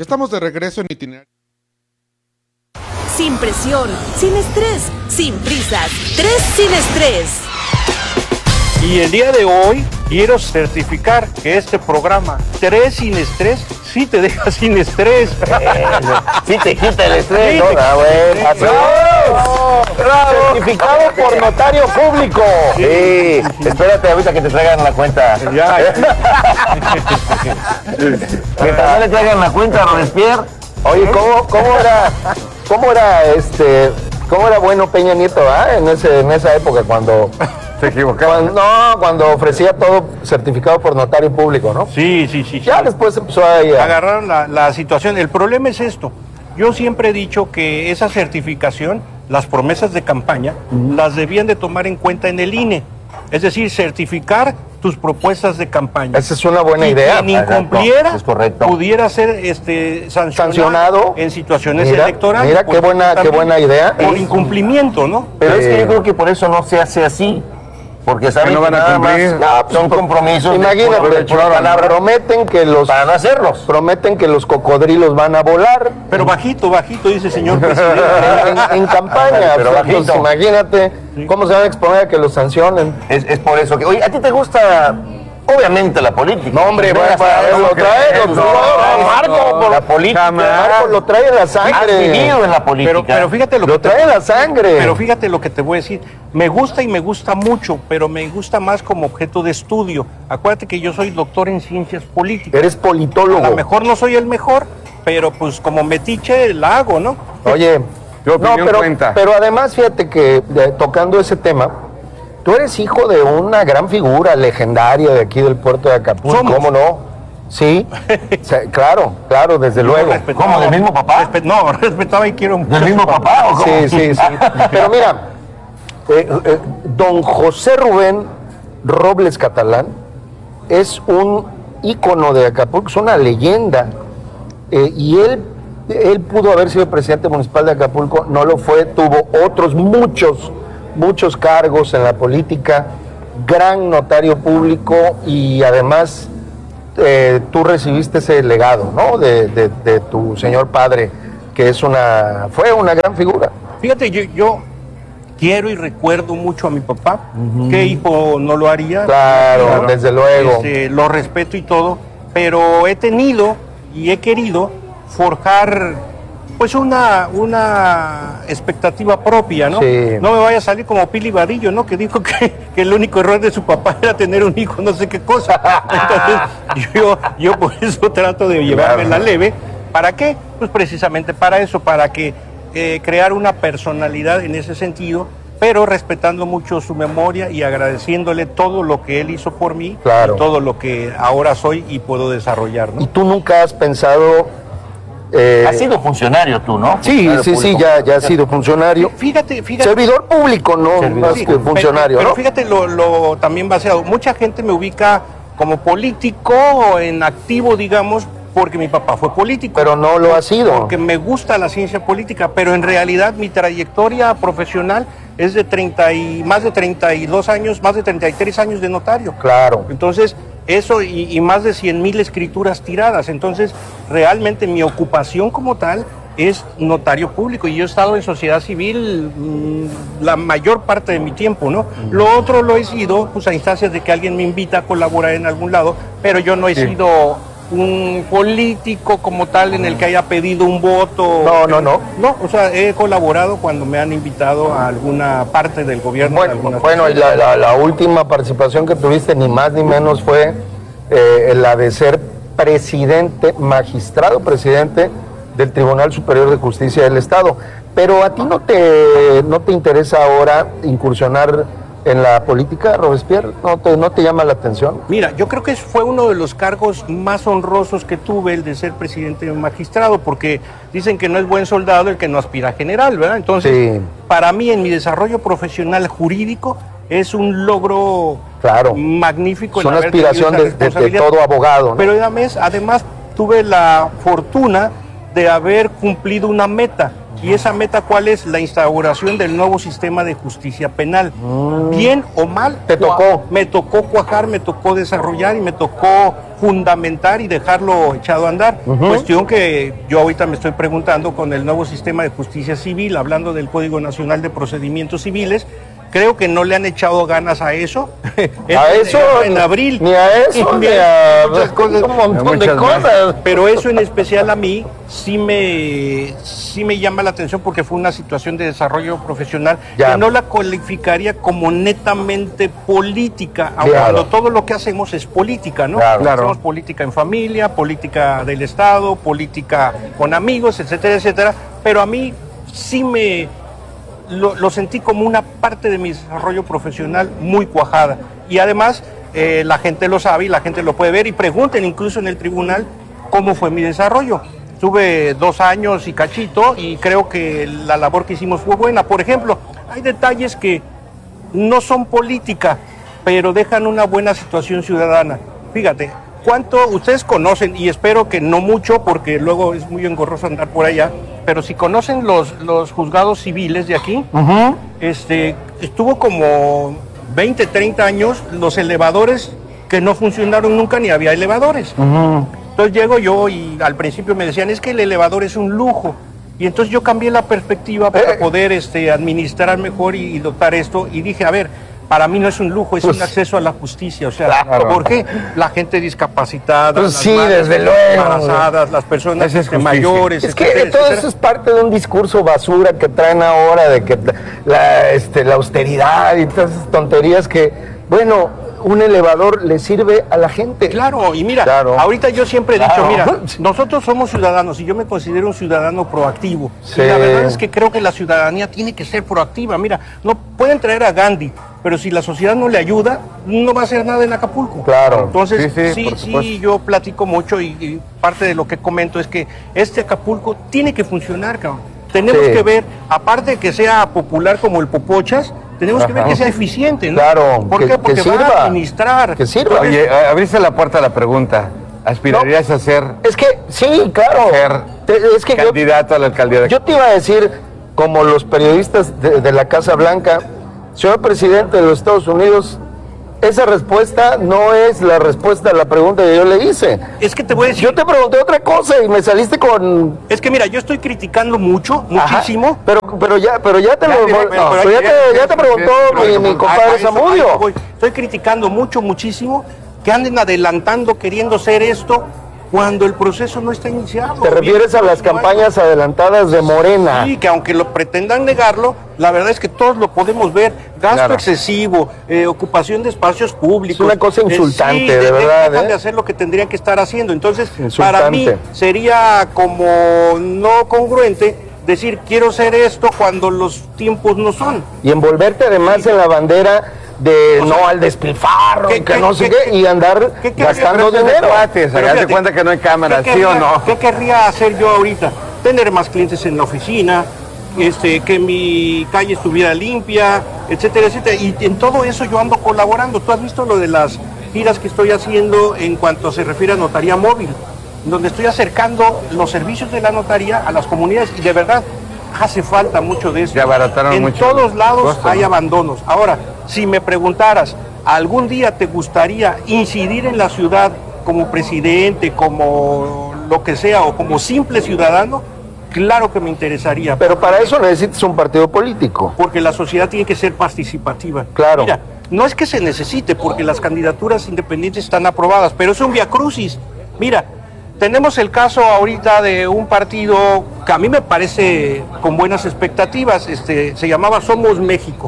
estamos de regreso en Itinerario. Sin presión, sin estrés, sin prisas. 3 sin estrés. Y el día de hoy quiero certificar que este programa 3 sin estrés sí te deja sin estrés. Sí te quita el estrés, Sí ¿no? te quita el estrés. ¡Bravo! Certificado por notario público. Sí, espérate ahorita que te traigan la cuenta. Ya. Mientras no le traigan la cuenta a Robespierre. Oye, ¿cómo era bueno Peña Nieto, en esa época cuando Se equivocaba. cuando ofrecía todo certificado por notario público, ¿no? Sí. Ya después empezó a Agarraron la situación. El problema es esto. Yo siempre he dicho que esa certificación, las promesas de campaña, las debían de tomar en cuenta en el INE. Es decir, certificar tus propuestas de campaña. Esa es una buena idea. Quien incumpliera, es correcto, pudiera ser sancionado en situaciones electorales. Mira, qué buena idea. Por incumplimiento, ¿no? Pero es que yo creo que por eso no se hace así. Porque saben que no van a nada cumplir. más, son compromisos. Imagínate, prometen que los cocodrilos van a volar. Pero bajito, dice el señor presidente. en campaña, pero pues, bajito. Imagínate cómo se van a exponer a que los sancionen. Es por eso que... Oye, ¿a ti te gusta, obviamente, la política? No, hombre, Mira, lo trae, Marco, la política. Marco lo trae en la Has sangre. vivido en la política. Pero fíjate Lo trae en la sangre. Pero fíjate lo que te voy a decir. Me gusta y me gusta mucho, pero me gusta más como objeto de estudio. Acuérdate que yo soy doctor en ciencias políticas. Eres A politólogo. lo mejor no soy el mejor, pero pues como metiche la hago, ¿no? Oye, Tu opinión cuenta. pero además fíjate que tocando ese tema, tú eres hijo de una gran figura legendaria de aquí del puerto de Acapulco. Somos. ¿Cómo no? Sí, claro, desde luego. ¿Cómo, del mismo papá? Respetaba y quiero mucho. ¿Del mismo papá o cómo? Sí. Pero mira, don José Rubén Robles Catalán es un ícono de Acapulco, es una leyenda. Y él pudo haber sido presidente municipal de Acapulco, no lo fue, tuvo otros muchos cargos en la política, gran notario público y además tú recibiste ese legado, ¿no? De tu señor padre, que fue una gran figura. Fíjate, yo quiero y recuerdo mucho a mi papá. ¿Qué hijo no lo haría? Claro, desde luego. Lo respeto y todo, pero he tenido y he querido forjar pues una expectativa propia, ¿no? Sí. No me vaya a salir como Pili Vadillo, ¿no? Que dijo que el único error de su papá era tener un hijo, no sé qué cosa. Entonces, yo por eso trato de llevarme la leve. ¿Para qué? Pues precisamente para eso, para que crear una personalidad en ese sentido, pero respetando mucho su memoria y agradeciéndole todo lo que él hizo por mí, Claro. y todo lo que ahora soy y puedo desarrollar, ¿no? ¿Y tú nunca has pensado... Has sido funcionario tú, ¿no? Sí, ya has sido funcionario. Fíjate. Servidor público, no más Sí, que funcionario, pero ¿no? fíjate lo también baseado. Mucha gente me ubica como político o en activo, digamos, porque mi papá fue político. Pero no lo ha sido. Porque me gusta la ciencia política, pero en realidad mi trayectoria profesional es de más de 32 años, más de 33 años de notario. Claro. Entonces, eso y más de 100,000 escrituras tiradas. Entonces, realmente mi ocupación como tal es notario público y yo he estado en sociedad civil la mayor parte de mi tiempo, ¿no? Lo otro lo he sido pues a instancias de que alguien me invita a colaborar en algún lado, pero yo no he sido un político como tal en el que haya pedido un voto. No. No, o sea, he colaborado cuando me han invitado a alguna parte del gobierno. Bueno, y la última participación que tuviste, ni más ni menos, fue la de ser magistrado presidente del Tribunal Superior de Justicia del Estado. Pero a ti no te interesa ahora incursionar en la política, Robespierre, ¿no te llama la atención? Mira, yo creo que fue uno de los cargos más honrosos que tuve, el de ser presidente magistrado, porque dicen que no es buen soldado el que no aspira a general, ¿verdad? Entonces, Sí. Para mí, en mi desarrollo profesional jurídico, es un logro magnífico. Es una haber tenido aspiración esa de responsabilidad. todo abogado, ¿no? Pero además tuve la fortuna de haber cumplido una meta. ¿Y esa meta cuál es? La instauración del nuevo sistema de justicia penal. Bien o mal, Te tocó. me tocó cuajar, me tocó desarrollar y me tocó fundamentar y dejarlo echado a andar. Cuestión que yo ahorita me estoy preguntando con el nuevo sistema de justicia civil, hablando del Código Nacional de Procedimientos Civiles. Creo que no le han echado ganas a eso. A eso, en abril. ni a eso, ni a muchas cosas. un montón de Muchas más. cosas. Pero eso en especial a mí sí me llama la atención porque fue una situación de desarrollo profesional Ya. que no la calificaría como netamente política, aun Claro. cuando todo lo que hacemos es política, ¿no? Claro. Hacemos política en familia, política del Estado, política con amigos, etcétera, etcétera. Pero a mí sí lo sentí como una parte de mi desarrollo profesional muy cuajada. Y además, la gente lo sabe y la gente lo puede ver y pregunten incluso en el tribunal cómo fue mi desarrollo. Tuve 2 años y cachito y creo que la labor que hicimos fue buena. Por ejemplo, hay detalles que no son política, pero dejan una buena situación ciudadana. Fíjate, ¿cuánto ustedes conocen? Y espero que no mucho, porque luego es muy engorroso andar por allá, pero si conocen los juzgados civiles de aquí, estuvo como 20, 30 años los elevadores que no funcionaron nunca, ni había elevadores. Entonces llego yo y al principio me decían, es que el elevador es un lujo. Y entonces yo cambié la perspectiva para poder administrar mejor y dotar esto. Y dije, a ver, para mí no es un lujo, es un acceso a la justicia. O sea, Claro. ¿por qué? La gente discapacitada, Pues las sí, madres desde luego. embarazadas, las personas Esa es justicia. mayores, Es que etcétera, todo etcétera. eso es parte de un discurso basura que traen ahora, de que la austeridad y todas esas tonterías que, bueno, un elevador le sirve a la gente. Claro, y mira, Claro. ahorita yo siempre he dicho, Claro. mira, nosotros somos ciudadanos y yo me considero un ciudadano proactivo. Sí. Y la verdad es que creo que la ciudadanía tiene que ser proactiva. Mira, no pueden traer a Gandhi, pero si la sociedad no le ayuda, no va a hacer nada en Acapulco. Claro. Entonces, Sí, por supuesto. yo platico mucho y parte de lo que comento es que este Acapulco tiene que funcionar, cabrón. Tenemos Sí. que ver, aparte de que sea popular como el Popochas, tenemos que ver Ajá. que sea eficiente, ¿no? Claro, ¿Por que- qué? Porque que va sirva. a administrar. Que sirva. Oye, abriste la puerta a la pregunta. ¿Aspirarías a ser Es que, sí, claro. Es que candidato a la alcaldía de yo te iba a decir, como los periodistas de la Casa Blanca, señor presidente de los Estados Unidos, esa respuesta no es la respuesta a la pregunta que yo le hice. Es que te voy a decir, Yo te pregunté otra cosa y me saliste con... es que mira, yo estoy criticando mucho, Ajá, muchísimo. pero ya te Ya, lo... mira, no, pero ya te preguntó mi compadre A eso Zamudio. voy. Estoy criticando muchísimo que anden adelantando, queriendo hacer esto, cuando el proceso no está iniciado. Te refieres a las campañas adelantadas de Morena. Sí, que aunque lo pretendan negarlo, la verdad es que todos lo podemos ver. Gasto Claro. excesivo, ocupación de espacios públicos. Es una cosa insultante, sí, de verdad, Dejan ¿eh? de hacer lo que tendrían que estar haciendo. Entonces, Insultante. para mí sería como no congruente decir quiero hacer esto cuando los tiempos no son. Y envolverte además en la bandera de O no sea, al despilfarro, ¿qué- que qué- no sé qué- qué, y andar qué- qué- gastando qué- dinero. cuates, Pero hazte fíjate, cuenta que no hay cámaras, ¿qué ¿sí o querría- no? ¿Qué querría hacer yo ahorita? Tener más clientes en la oficina, que mi calle estuviera limpia, etcétera, etcétera. Y en todo eso yo ando colaborando. Tú has visto lo de las giras que estoy haciendo en cuanto se refiere a notaría móvil, donde estoy acercando los servicios de la notaría a las comunidades y de verdad hace falta mucho de eso. Ya abarataron en mucho todos el lados costo, hay ¿no? abandonos. Ahora, si me preguntaras, ¿algún día te gustaría incidir en la ciudad como presidente, como lo que sea, o como simple ciudadano? Claro que me interesaría, Pero para eso necesitas un partido político. porque la sociedad tiene que ser participativa. Claro. Mira, no es que se necesite, porque las candidaturas independientes están aprobadas, pero es un viacrucis. Mira, tenemos el caso ahorita de un partido que a mí me parece con buenas expectativas, se llamaba Somos México.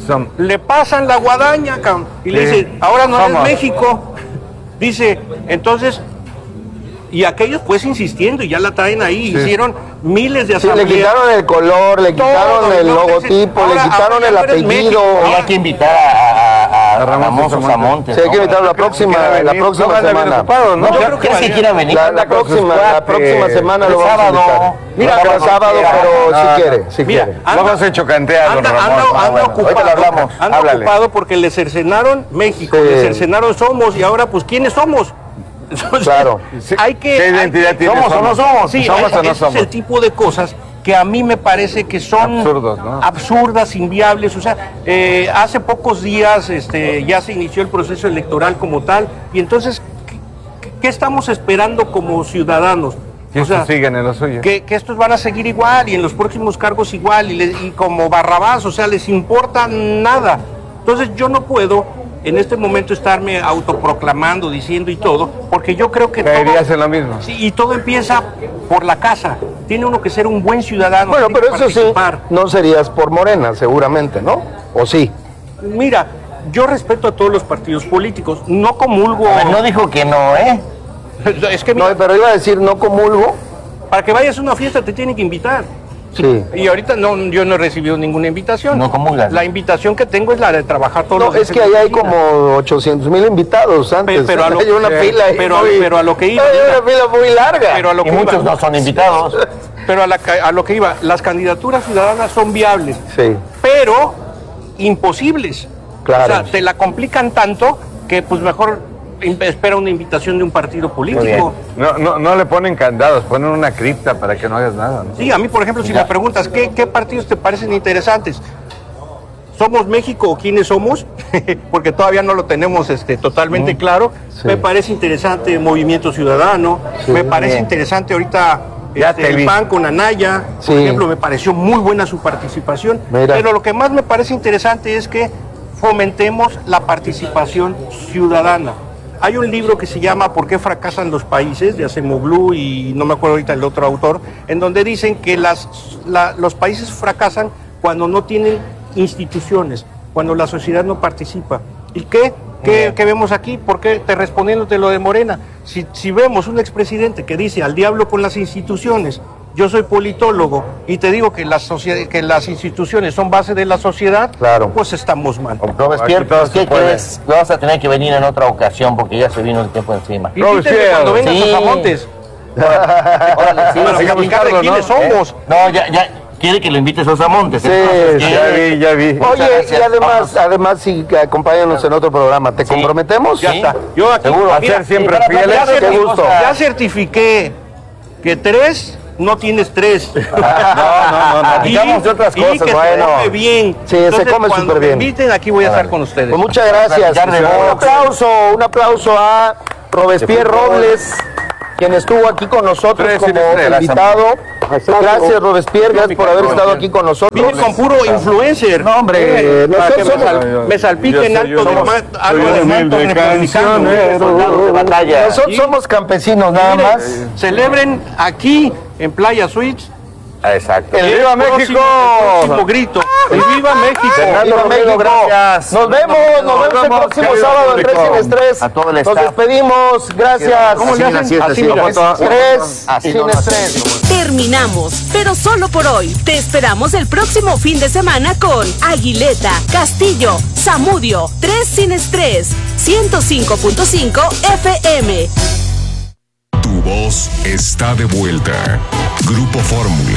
Le pasan la guadaña, cabrón, y le Sí. dicen, ahora no Somos. es México. Dice, entonces, y aquellos pues insistiendo, y ya la traen ahí, Sí. hicieron miles de Sí, le asambleas. quitaron el color, le quitaron Todo, el ¿no? logotipo, Ahora- le quitaron ahora el ya no eres apellido. México. Hay que invitar a Ramón Ramón Sosamontes. Sosamontes. Sí, hay que ¿no? invitarlo la próxima semana. Ocupado, ¿no? Yo creo que ¿Crees que vaya. quiera venir? La próxima semana lo vamos a sábado. invitar. Mira, Para cuando sábado, quiera. pero si Ah, quiere, si Mira, quiere. Luego se chocantea, don Ramón. anda bueno, ocupado, ahorita le hablamos. anda Háblale. ocupado porque le cercenaron México, Sí. le cercenaron Somos, y ahora pues ¿quiénes somos? Entonces, Claro. Hay que, ¿Qué identidad tiene ¿Somos o no somos? Sí, ¿Somos o no ese es somos? el tipo de cosas que a mí me parece que son Absurdos, ¿no? absurdas, inviables. O sea, hace pocos días ya se inició el proceso electoral como tal, y entonces, ¿qué estamos esperando como ciudadanos? Que estos siguen en lo suyo. Que estos van a seguir igual y en los próximos cargos igual y como Barrabás, o sea, les importa nada. Entonces yo no puedo en este momento estarme autoproclamando, diciendo y todo, porque yo creo que Caerías en lo mismo. sí, y todo empieza por la casa. Tiene uno que ser un buen ciudadano. Bueno, tiene pero que eso sí, participar. no serías por Morena, seguramente, ¿no? ¿O sí? Mira, yo respeto a todos los partidos políticos, no comulgo. No dijo que no, ¿eh? Es que No, mira, pero iba a decir no comulgo. para que vayas a una fiesta te tienen que invitar. Sí. Y ahorita yo no he recibido ninguna invitación. No comulgas. La invitación que tengo es la de trabajar todos No, los días es que en ahí la hay oficina. como 800,000 invitados antes. Pero a lo- hay una fila ahí pero a lo que iba, Hay mira. una fila muy larga. Pero a lo Y que muchos iba, no son invitados. pero a lo que iba, las candidaturas ciudadanas son viables, Sí, pero imposibles. Claro. O sea, te la complican tanto que pues mejor espera una invitación de un partido político. No le ponen candados, ponen una cripta para que no hagas nada, ¿no? Sí, a mí, por ejemplo, si me preguntas, ¿qué partidos te parecen interesantes? ¿Somos México o quiénes somos? Porque todavía no lo tenemos totalmente claro. Sí. Me parece interesante Movimiento Ciudadano, me parece bien. interesante ahorita Ya te el vi. PAN con Anaya, por Sí. ejemplo, me pareció muy buena su participación. Mira. Pero lo que más me parece interesante es que fomentemos la participación ciudadana. Hay un libro que se llama ¿Por qué fracasan los países?, de Acemoglu y no me acuerdo ahorita el otro autor, en donde dicen que los países fracasan cuando no tienen instituciones, cuando la sociedad no participa. ¿Y qué vemos aquí? ¿Por qué te respondiéndote lo de Morena? Si vemos un expresidente que dice al diablo con las instituciones, yo soy politólogo y te digo que que las instituciones son base de la sociedad, Claro. pues estamos mal. Robespierre, Aquí todo ¿qué se puede. crees? Vas a tener que venir en otra ocasión porque ya se vino el tiempo encima. Invíteme cuando vengas Sí. a Zamontes. Órale, sí, Para sí, platicar de ¿no? quiénes somos. No, ya quiere que lo invites a Osamontes. Sí, entonces, ¿qué? Ya vi. Muchas Oye, gracias. y Vamos. además sí, acompáñanos en otro programa. ¿Te comprometemos? Ya Sí. está. Yo aquí, Seguro. mira, Hacer siempre para fieles. platicar de Qué qué gusto. cosa. ya certifiqué que 3 no tienes 3. No, digamos de otras y cosas, que bueno. se come bien. Sí, se Entonces, come cuando súper bien. me inviten, aquí voy a estar con ustedes. Pues muchas gracias. Platicar de box. Un aplauso a Robespierre Robles, quien estuvo aquí con nosotros Tres como sinestreles. invitado. Gracias, Robespierre, gracias por haber estado aquí con nosotros. Vine con puro influencer. No, hombre, para que nosotros somos- me salpiquen algo de algo de manto republicano. Soldados de batalla. Nosotros somos campesinos nada Mire, más. celebren aquí en Playa Suites. Exacto. el ¡Viva próximo- México! el próximo grito. ¡Y viva México! Fernando ¡Viva Romero, México! gracias. Nos vemos el próximo querido sábado en público. 3 sin estrés. A todo el Nos staff. despedimos, gracias. ¿Cómo le hacen? Así, mira. 3 Así sin no, estrés. Terminamos, pero solo por hoy. Te esperamos el próximo fin de semana con Aguileta, Castillo, Zamudio, 3 sin estrés, 105.5 FM. Tu voz está de vuelta. Grupo Fórmula.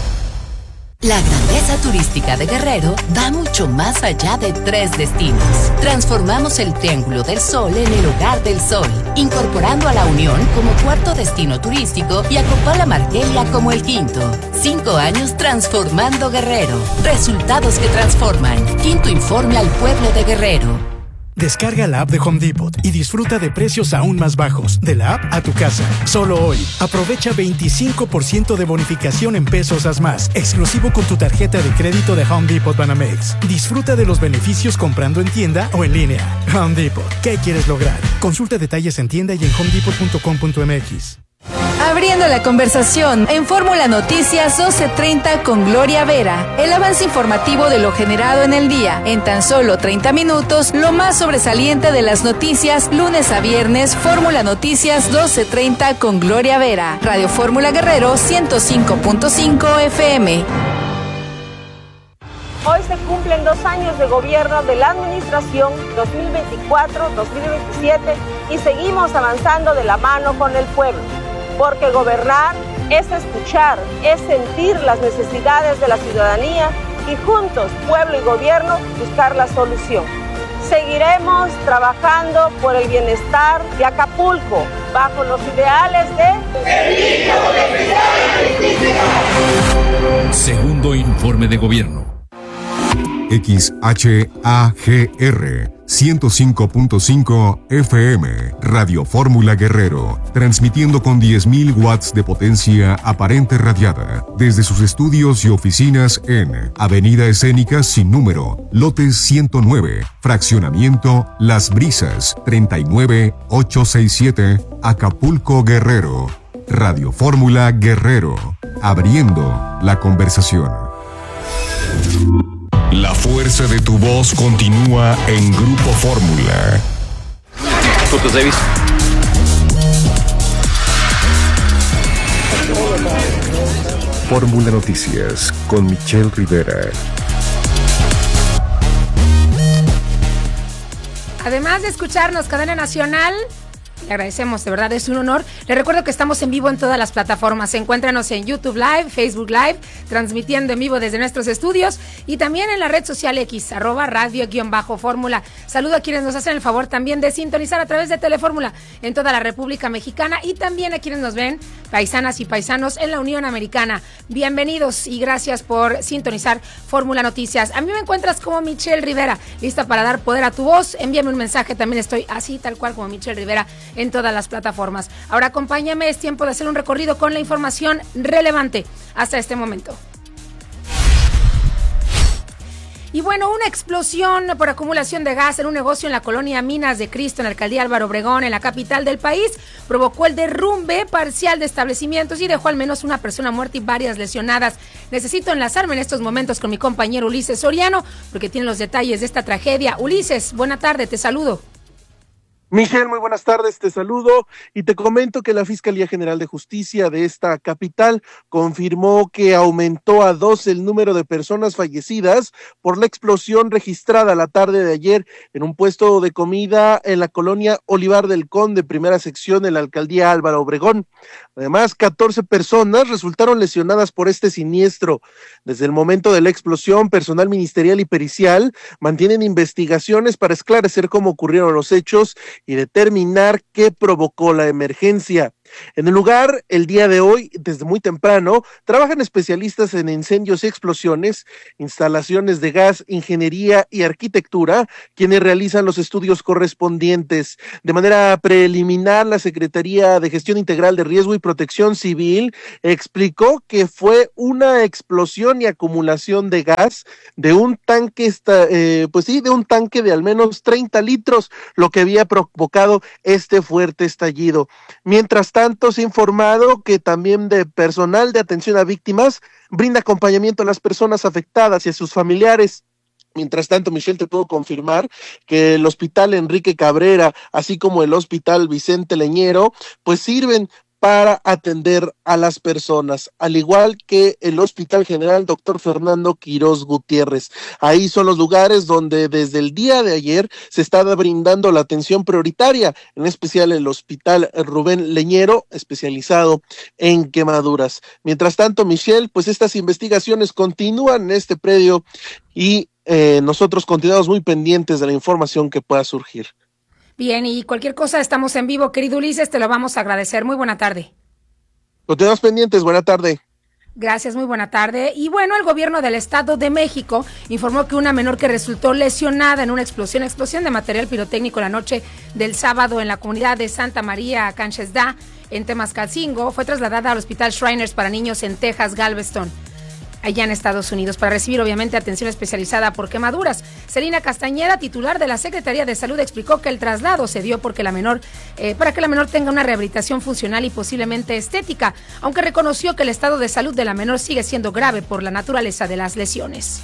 La grandeza turística de Guerrero va mucho más allá de 3 destinos. Transformamos el Triángulo del Sol en el Hogar del Sol, incorporando a La Unión como cuarto destino turístico y a Copala Marquelia como el quinto. 5 años transformando Guerrero. Resultados que transforman. Quinto informe al pueblo de Guerrero. Descarga la app de Home Depot y disfruta de precios aún más bajos. De la app a tu casa. Solo hoy. Aprovecha 25% de bonificación en pesos haz más. Exclusivo con tu tarjeta de crédito de Home Depot Banamex. Disfruta de los beneficios comprando en tienda o en línea. Home Depot. ¿Qué quieres lograr? Consulta detalles en tienda y en homedepot.com.mx. Abriendo la conversación en Fórmula Noticias 12:30 con Gloria Vera. El avance informativo de lo generado en el día. En tan solo 30 minutos, lo más sobresaliente de las noticias, lunes a viernes, Fórmula Noticias 12:30 con Gloria Vera. Radio Fórmula Guerrero 105.5 FM. Hoy se cumplen 2 años de gobierno de la administración 2024-2027 y seguimos avanzando de la mano con el pueblo. Porque gobernar es escuchar, es sentir las necesidades de la ciudadanía y juntos, pueblo y gobierno, buscar la solución. Seguiremos trabajando por el bienestar de Acapulco, bajo los ideales de... informe de gobierno. XHAGR 105.5 FM, Radio Fórmula Guerrero, transmitiendo con 10.000 watts de potencia aparente radiada, desde sus estudios y oficinas en Avenida Escénica sin número, lote 109, fraccionamiento Las Brisas, 39867, Acapulco, Guerrero. Radio Fórmula Guerrero, abriendo la conversación. La fuerza de tu voz continúa en Grupo Fórmula. Frutos Davis. Fórmula Noticias con Michelle Rivera. Además de escucharnos, Cadena Nacional, le agradecemos, de verdad es un honor. Le recuerdo que estamos en vivo en todas las plataformas. Encuéntranos en YouTube Live, Facebook Live, transmitiendo en vivo desde nuestros estudios y también en la red social X, @radio_fórmula. Saludo a quienes nos hacen el favor también de sintonizar a través de Telefórmula en toda la República Mexicana y también a quienes nos ven, paisanas y paisanos en la Unión Americana. Bienvenidos y gracias por sintonizar Fórmula Noticias. A mí me encuentras como Michelle Rivera, lista para dar poder a tu voz. Envíame un mensaje, también estoy así, tal cual como Michelle Rivera, en todas las plataformas. Ahora acompáñame, es tiempo de hacer un recorrido con la información relevante hasta este momento. Y bueno, una explosión por acumulación de gas en un negocio en la colonia Minas de Cristo, en la alcaldía Álvaro Obregón, en la capital del país, provocó el derrumbe parcial de establecimientos y dejó al menos una persona muerta y varias lesionadas. Necesito enlazarme en estos momentos con mi compañero Ulises Soriano, porque tiene los detalles de esta tragedia. Ulises, buena tarde, te saludo. Michelle, muy buenas tardes, te saludo y te comento que la Fiscalía General de Justicia de esta capital confirmó que aumentó a 2 el número de personas fallecidas por la explosión registrada la tarde de ayer en un puesto de comida en la colonia Olivar del Conde, primera sección en la alcaldía Álvaro Obregón. Además, 14 personas resultaron lesionadas por este siniestro. Desde el momento de la explosión, personal ministerial y pericial mantienen investigaciones para esclarecer cómo ocurrieron los hechos y determinar qué provocó la emergencia. En el lugar, el día de hoy, desde muy temprano, trabajan especialistas en incendios y explosiones, instalaciones de gas, ingeniería y arquitectura, quienes realizan los estudios correspondientes. De manera preliminar, la Secretaría de Gestión Integral de Riesgo y Protección Civil explicó que fue una explosión y acumulación de gas de un tanque, de un tanque de al menos 30 litros, lo que había provocado este fuerte estallido. Mientras tanto, se ha informado que también de personal de atención a víctimas brinda acompañamiento a las personas afectadas y a sus familiares. Mientras tanto, Michelle, te puedo confirmar que el Hospital Enrique Cabrera, así como el Hospital Vicente Leñero, pues sirven para atender a las personas, al igual que el Hospital General Dr. Fernando Quirós Gutiérrez. Ahí son los lugares donde desde el día de ayer se está brindando la atención prioritaria, en especial el Hospital Rubén Leñero, especializado en quemaduras. Mientras tanto, Michelle, pues estas investigaciones continúan en este predio y nosotros continuamos muy pendientes de la información que pueda surgir. Bien, y cualquier cosa estamos en vivo, querido Ulises, te lo vamos a agradecer. Muy buena tarde. Continuamos pendientes, buena tarde. Gracias, muy buena tarde. Y bueno, el gobierno del Estado de México informó que una menor que resultó lesionada en una explosión de material pirotécnico la noche del sábado en la comunidad de Santa María Canchesda, en Temascalcingo, fue trasladada al Hospital Shriners para Niños en Texas, Galveston, allá en Estados Unidos, para recibir obviamente atención especializada por quemaduras. Celina Castañeda, titular de la Secretaría de Salud, explicó que el traslado se dio porque para que la menor tenga una rehabilitación funcional y posiblemente estética, aunque reconoció que el estado de salud de la menor sigue siendo grave por la naturaleza de las lesiones.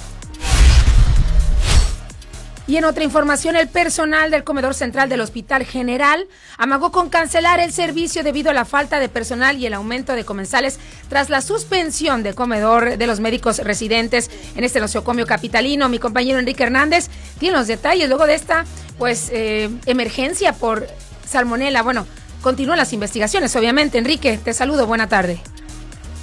Y en otra información, el personal del comedor central del Hospital General amagó con cancelar el servicio debido a la falta de personal y el aumento de comensales tras la suspensión de comedor de los médicos residentes en este nosocomio capitalino. Mi compañero Enrique Hernández tiene los detalles luego de esta emergencia por salmonela. Bueno, continúan las investigaciones, obviamente. Enrique, te saludo, buena tarde.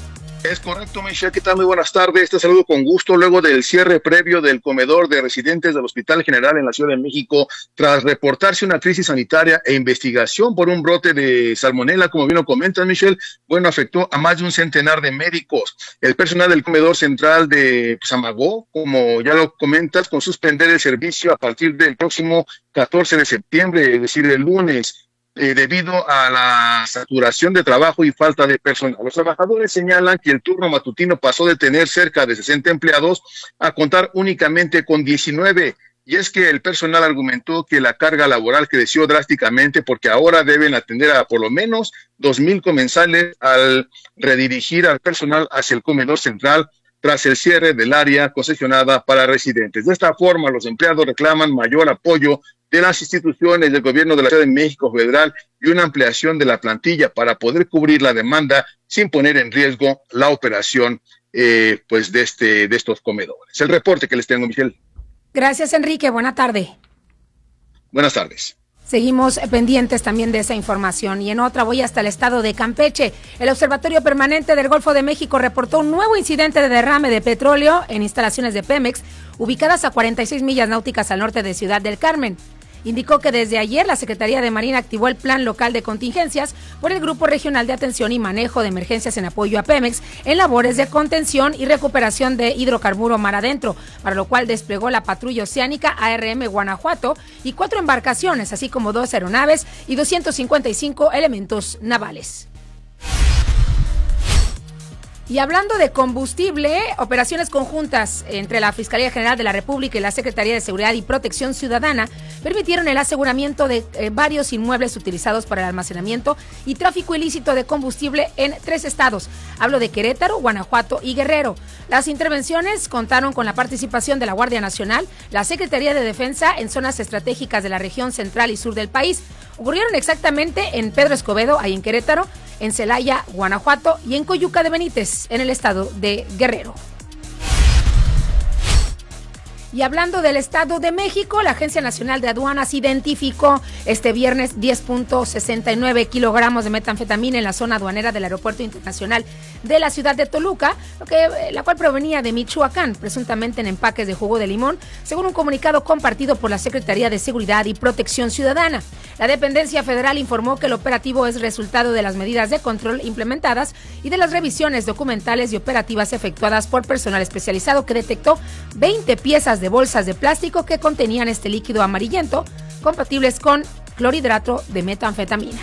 Es correcto, Michelle. ¿Qué tal? Muy buenas tardes. Te saludo con gusto luego del cierre previo del comedor de residentes del Hospital General en la Ciudad de México, tras reportarse una crisis sanitaria e investigación por un brote de salmonela, como bien lo comentas, Michelle. Bueno, afectó a más de un centenar de médicos. El personal del comedor central de amagó, como ya lo comentas, con suspender el servicio a partir del próximo 14 de septiembre, es decir, el lunes. Debido a la saturación de trabajo y falta de personal. Los trabajadores señalan que el turno matutino pasó de tener cerca de 60 empleados a contar únicamente con 19. Y es que el personal argumentó que la carga laboral creció drásticamente porque ahora deben atender a por lo menos 2,000 comensales al redirigir al personal hacia el comedor central tras el cierre del área concesionada para residentes. De esta forma, los empleados reclaman mayor apoyo de las instituciones del gobierno de la Ciudad de México federal y una ampliación de la plantilla para poder cubrir la demanda sin poner en riesgo la operación de estos comedores. El reporte que les tengo, Michelle. Gracias, Enrique. Buena tarde. Buenas tardes. Seguimos pendientes también de esa información. Y en otra voy hasta el estado de Campeche. El Observatorio Permanente del Golfo de México reportó un nuevo incidente de derrame de petróleo en instalaciones de Pemex, ubicadas a 46 millas náuticas al norte de Ciudad del Carmen. Indicó que desde ayer la Secretaría de Marina activó el Plan Local de Contingencias por el Grupo Regional de Atención y Manejo de Emergencias en apoyo a Pemex en labores de contención y recuperación de hidrocarburo mar adentro, para lo cual desplegó la patrulla oceánica ARM Guanajuato y 4 embarcaciones, así como 2 aeronaves y 255 elementos navales. Y hablando de combustible, operaciones conjuntas entre la Fiscalía General de la República y la Secretaría de Seguridad y Protección Ciudadana permitieron el aseguramiento de varios inmuebles utilizados para el almacenamiento y tráfico ilícito de combustible en 3 estados. Hablo de Querétaro, Guanajuato y Guerrero. Las intervenciones contaron con la participación de la Guardia Nacional, la Secretaría de Defensa en zonas estratégicas de la región central y sur del país. Ocurrieron exactamente en Pedro Escobedo, ahí en Querétaro, en Celaya, Guanajuato y en Coyuca de Benítez, en el estado de Guerrero. Y hablando del Estado de México, la Agencia Nacional de Aduanas identificó este viernes 10.69 kilogramos de metanfetamina en la zona aduanera del Aeropuerto Internacional de la ciudad de Toluca, la cual provenía de Michoacán, presuntamente en empaques de jugo de limón, según un comunicado compartido por la Secretaría de Seguridad y Protección Ciudadana. La dependencia federal informó que el operativo es resultado de las medidas de control implementadas y de las revisiones documentales y operativas efectuadas por personal especializado que detectó 20 piezas de bolsas de plástico que contenían este líquido amarillento, compatibles con clorhidrato de metanfetamina.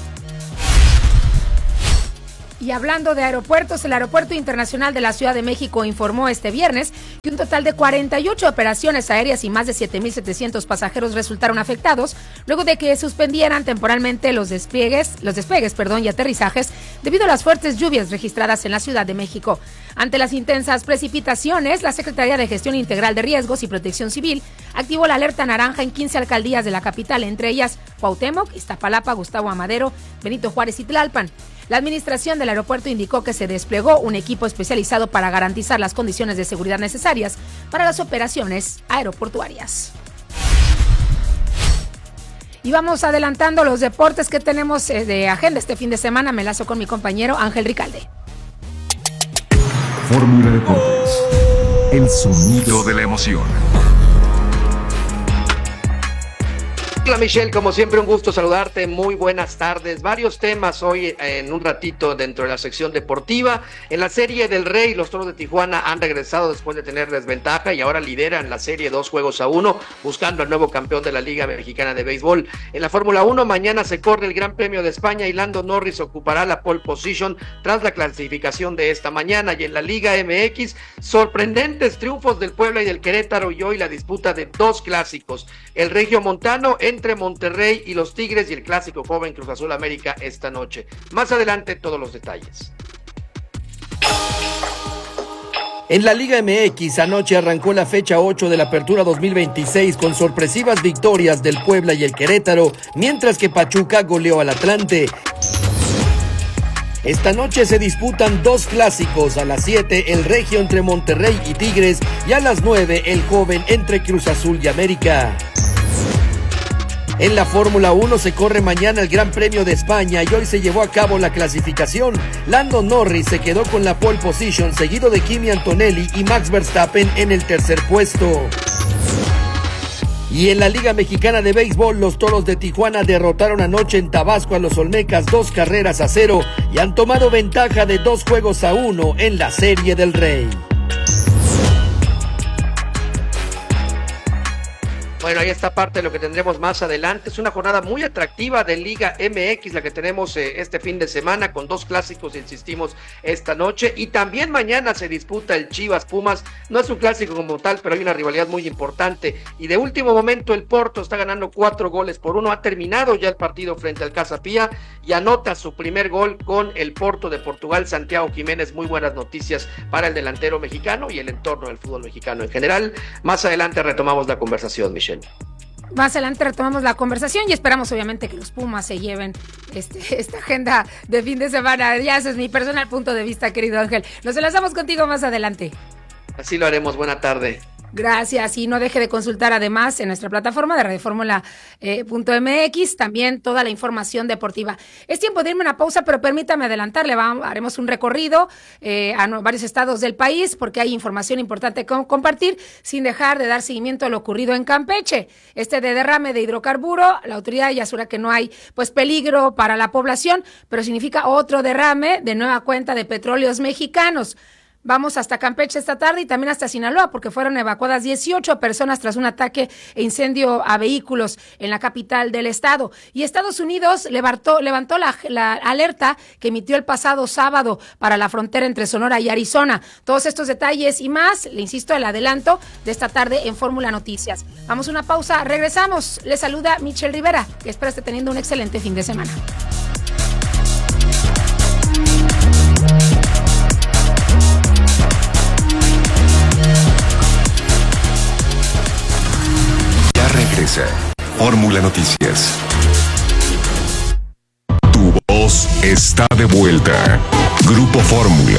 Y hablando de aeropuertos, el Aeropuerto Internacional de la Ciudad de México informó este viernes que un total de 48 operaciones aéreas y más de 7,700 pasajeros resultaron afectados luego de que suspendieran temporalmente los despegues y aterrizajes debido a las fuertes lluvias registradas en la Ciudad de México. Ante las intensas precipitaciones, la Secretaría de Gestión Integral de Riesgos y Protección Civil activó la alerta naranja en 15 alcaldías de la capital, entre ellas Cuauhtémoc, Iztapalapa, Gustavo Amadero, Benito Juárez y Tlalpan. La administración del aeropuerto indicó que se desplegó un equipo especializado para garantizar las condiciones de seguridad necesarias para las operaciones aeroportuarias. Y vamos adelantando los deportes que tenemos de agenda este fin de semana. Me lazo con mi compañero Ángel Ricalde. Fórmula Deportes, el sonido de la emoción. Hola Michelle, como siempre un gusto saludarte, muy buenas tardes. Varios temas hoy en un ratito dentro de la sección deportiva. En la Serie del Rey, los Toros de Tijuana han regresado después de tener desventaja y ahora lideran la serie 2-1, buscando al nuevo campeón de la Liga Mexicana de Béisbol. En la Fórmula 1 mañana se corre el Gran Premio de España y Lando Norris ocupará la pole position tras la clasificación de esta mañana. Y en la Liga MX, sorprendentes triunfos del Puebla y del Querétaro y hoy la disputa de 2 clásicos. El Regiomontano entre Monterrey y los Tigres y el clásico joven Cruz Azul América esta noche. Más adelante todos los detalles. En la Liga MX anoche arrancó la fecha 8 de la Apertura 2026 con sorpresivas victorias del Puebla y el Querétaro, mientras que Pachuca goleó al Atlante. Esta noche se disputan 2 clásicos, a las 7 el Regio entre Monterrey y Tigres y a las 9 el joven entre Cruz Azul y América. En la Fórmula 1 se corre mañana el Gran Premio de España y hoy se llevó a cabo la clasificación. Lando Norris se quedó con la pole position, seguido de Kimi Antonelli y Max Verstappen en el tercer puesto. Y en la Liga Mexicana de Béisbol, los Toros de Tijuana derrotaron anoche en Tabasco a los Olmecas 2-0 y han tomado ventaja de 2-1 en la Serie del Rey. Bueno, ahí está parte de lo que tendremos más adelante. Es una jornada muy atractiva de Liga MX, la que tenemos este fin de semana, con 2 clásicos, insistimos, esta noche. Y también mañana se disputa el Chivas Pumas. No es un clásico como tal, pero hay una rivalidad muy importante. Y de último momento, el Porto está ganando 4-1. Ha terminado ya el partido frente al Casa Pía y anota su primer gol con el Porto de Portugal, Santiago Jiménez. Muy buenas noticias para el delantero mexicano y el entorno del fútbol mexicano en general. Más adelante retomamos la conversación, Michelle. Más adelante retomamos la conversación y esperamos obviamente que los Pumas se lleven esta agenda de fin de semana. Ya ese es mi personal punto de vista, querido Ángel. Nos enlazamos contigo más adelante. Así lo haremos. Buena tarde. Gracias, y no deje de consultar además en nuestra plataforma de radioformula.mx también toda la información deportiva. Es tiempo de irme a una pausa, pero permítame adelantarle, haremos un recorrido a varios estados del país porque hay información importante que compartir, sin dejar de dar seguimiento a lo ocurrido en Campeche. De derrame de hidrocarburo, la autoridad ya asegura que no hay peligro para la población, pero significa otro derrame de nueva cuenta de Petróleos Mexicanos. Vamos hasta Campeche esta tarde y también hasta Sinaloa porque fueron evacuadas 18 personas tras un ataque e incendio a vehículos en la capital del estado. Y Estados Unidos levantó la alerta que emitió el pasado sábado para la frontera entre Sonora y Arizona. Todos estos detalles y más, le insisto, el adelanto de esta tarde en Fórmula Noticias. Vamos a una pausa, regresamos. Les saluda Michelle Rivera, que espero esté teniendo un excelente fin de semana. Regresa Fórmula Noticias. Tu voz está de vuelta. Grupo Fórmula.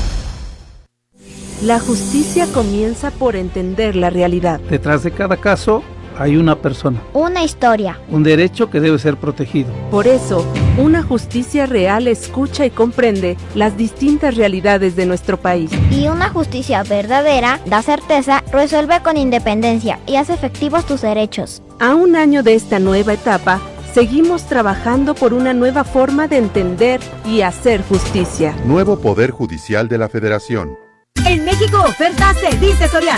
La justicia comienza por entender la realidad. Detrás de cada caso hay una persona. Una historia. Un derecho que debe ser protegido. Por eso, una justicia real escucha y comprende las distintas realidades de nuestro país. Y una justicia verdadera da certeza, resuelve con independencia y hace efectivos tus derechos. A un año de esta nueva etapa, seguimos trabajando por una nueva forma de entender y hacer justicia. Nuevo Poder Judicial de la Federación. En México oferta Cedice Soriana.